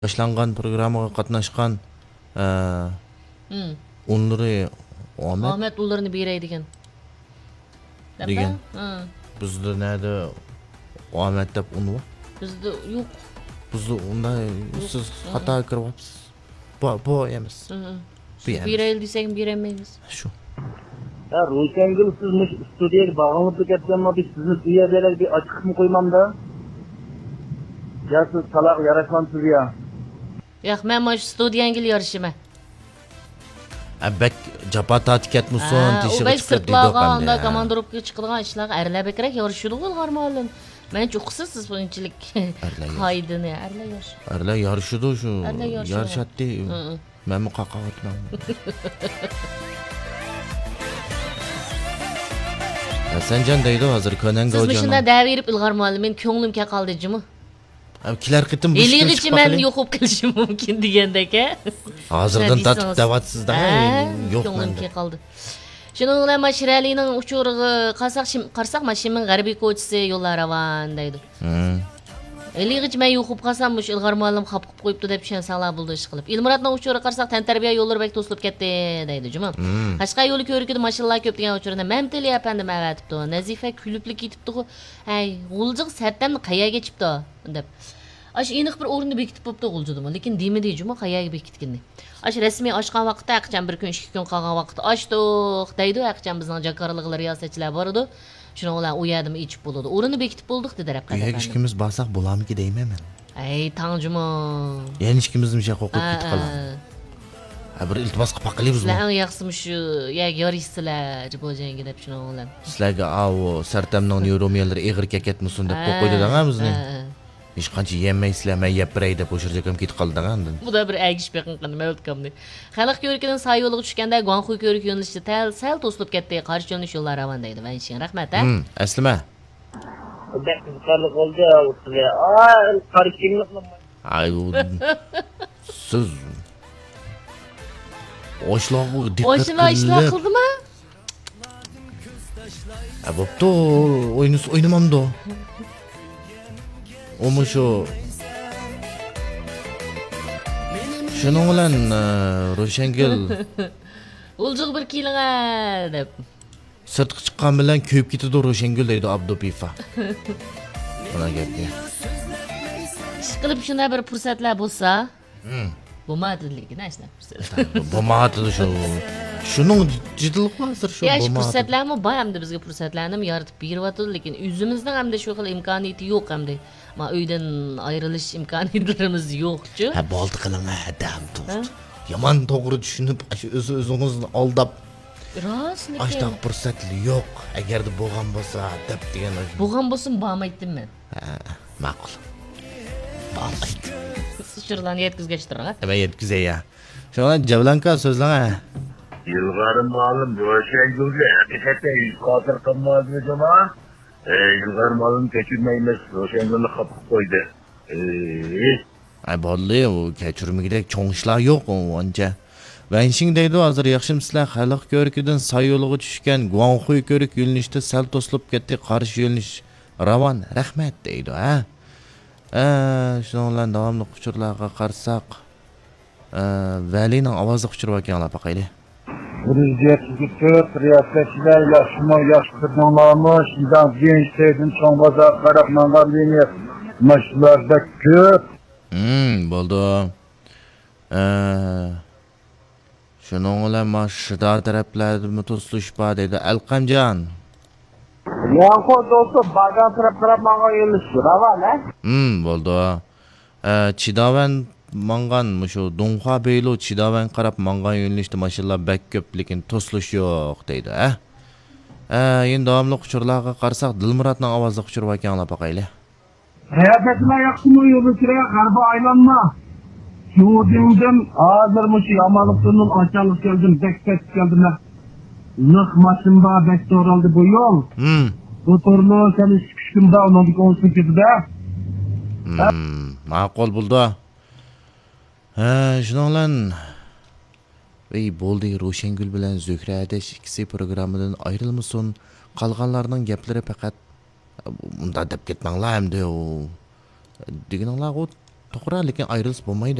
Başlangan programmaga qatnaşgan onları Ahmet ularını bereydigan. degan. Bizde nerede Ahmet dep unu var? Bizde yok. Bizde unda siz hata kırıpsız. Bu emas. Bereyil desek beremeymiz. Şu. Ya Roşengül siz stüdyoya bağlanıp ketkenme biz sizin stüdyoya bir açık mı koymam da? Ya siz salak yaraşmamsız ya. Yo'q, men mana shu studiyangil yarışıma. Bek japata tiket musun tişi bek çıkıp sırtlarga anda komandirovka chiqadigan ishlarga arlabekrek yarışıdı bo'lgar ma'lum. Mencha uqsiz bunchalik qoidani arla yarışıdı şu. yarışıdı. Yarışatdı. Men mi qaqavatman. Sencan deydi hozir Konanga hocam. Siz shunda dav berib ilg'or ma'lum, men ko'nglimga qoldi jimi. Kilar qitim bu ishga men yo'qib qilishim mumkin degandek-a. Hozirdan tatib davatsizda yo'q ko'nglimga qoldi. Shuning bilan Mashiralining uchurig'i qarsak mashimin g'arbiy ko'chisi yo'llar ravan deydi. Eliğiç men yo'qib qolsam mush ilg'or ma'lum xap qilib qo'yibdi deb tushunsalar bo'ldi ish qilib. Ilmuratning uchuri qarsak tantarbiya yo'llari bek to'silib ketdi deydi juma. Qashqa yo'li ko'rikida mashinalar ko'p degan uchurda mamtili apandim avatibdi. Nazifa kuliblik ketibdi. Ay, g'uljiq sattamni qayaga ketibdi deb. Ash aniq bir o'rinda bekitib bo'pti g'uljidimi, lekin demidi juma qayaga bekitgandi. Ash rasmiy ochgan vaqtda aqcham bir kun 2 kun qolgan vaqtda ochdiq deydi. Aqcham bizning jakarliqlar riyosatchilar bor edi. Şuna olan uyadım içip buludu. Orunu bekitip bulduk dedi rap kadar. Yegişkimiz basak bulamı ki deyim hemen. Ay tancıma. Yani işkimizin bir şey kokuyup git kalan. Bir iltimas kapak kılıyız mı? Sizler en yaksımış yeg yarışsılar. Cibocan gidip şuna olan. Sizlerge o sertemden neuromiyaları eğir keket musun dep kokuydu dağımızın. Hiç kançı yemeysizler men yeprey dep oşurcakam git kaldı dağandın. Bu da bir əgiş beqin qanım ötkamdı. Xalq körükünün say yoluğu düşkəndə Guanxuy körük yönlüşü sel toslub getdi. Qarşı yönlüş yollar ravandaydı. Ben işin rahmet ha. Əslime. Ben kızkarlık oldu ya usulü. Ay karışımlıkla. Ay bu siz oşlağı dikkat Oşla işler kıldı mı? Boptu oynamam da. Omuş o. Şunun olan Roşengil. Ulcuk bir kiline dep. Sırtqı çıqqan bilen köyüp gitti de Roşengil deydi Abdupifa. Ona geldi. İş qilib şuna bir fursatlar bo'lsa. Bo'lmadi lekin ashna fursat. Bo'lmadi şu. Şunun ciddilik vardır şu. Ya şu fursatlarmi bor hamda bizga fursatlarni yaratib beryapti, lekin o'zimizning hamda shu xil imkoniyati yo'q hamda. Ma uydan ayrilish imkoniyatlarimiz yo'q-chi. Ha bo'ldi qiling adam to'g'ri. Yomon to'g'ri tushunib, o'zingizni aldab Rost lekin. Aştaq fursatli yo'q. Agarda bo'lgan bo'lsa deb degan. Bo'lgan bo'lsin, bormaydim men. Ma'qul. Bo'lmaydi. Şuralarni yetkizgachdir ha. Ben yetkizey ya. Şuna Cevlanka sözlana. Yılgarım malım Roşengül'de hakikaten 100 katır kılmaz mı cama? Yılgarım malım keçirmeymiş Roşengül'ü kapıp koydu. Ay bolli o keçirmegidek cho'ng ishlar yo'q ancha. Va ishingdaydi hozir yaxshimsizlar xalq ko'rikidan say yo'liga tushgan Guanxuy ko'rik yo'linishda sal to'silib ketdi, qarshi yo'linish ravon. Rahmat deydi ha. Shuningdan davomli quchurlarga qarsak, Valining ovozi quchirib ekanlar paqayli. Prezidentlik riyasetçiler yaşma yaştırmalarmış, İdan gençlerin çoğunbaza karakmanlar yeni maçlarda köp. Bo'ldi. Şunun bilan mashidar taraflarni to'silish bor dedi Alqamjon. Yanko dostu bagan taraf manga yelish ravan ha? Bo'ldi. Chidavan mangan mushu Donghua Beylo Chidavan qarab mangan yo'nalishda mashinalar bak ko'p, lekin to'silish yo'q deydi, ha? Endi davomli quchurlarga qarsak, Dilmuratning ovozi quchirib ekanlar paqayli. Riyasetçiler yaksımı yolu sıraya karba aylanma. Şuhudimden ağzırmış yamalıktının aşağılık geldim, bekbet geldim. Lık maşında bektor oldu bu yol. Bu torlu seni sıkıştım da onundik 18'de de. Ma'qul bo'ldi. Shuningdan bo'ldi Roşengül bilan Zöhra Adash ikkisi programmadan ayrilmasin. Qolganlarning gaplari faqat unda deb ketmanglar hamda o deganinglar to'g'ri lekin ayrilsa bo'lmaydi